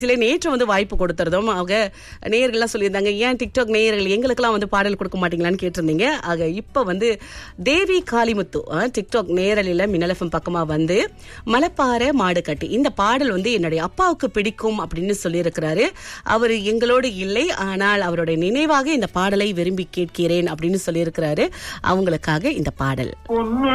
சில நேற்று வந்து வாய்ப்பு கொடுத்துறதும் அவங்க நேயர்கள்லாம் சொல்லியிருந்தாங்க, ஏன் டிக்டாக் நேயர்கள் எங்களுக்கெல்லாம் வந்து பாடல் கொடுக்க மாட்டீங்களான்னு கேட்டிருந்தீங்க. ஆக இப்ப வந்து தேவி காளிமுத்து டிக்டாக் நேரலில் மின்னல் எஃப்எம் பக்கமா வந்து மலைப்பாறை மாடு கட்டி இந்த பாடல் வந்து என்னுடைய அப்பாவுக்கு பிடிக்கும் அப்படின்னு சொல்லியிருக்கிறாரு. அவர் எங்களோடு இல்லை, ஆனால் அவருடைய நினைவாக இந்த பாடலை விரும்பி கேட்கிறேன் அப்படின்னு சொல்லியிருக்கிறாரு. அவங்களுக்காக இந்த பாடல்.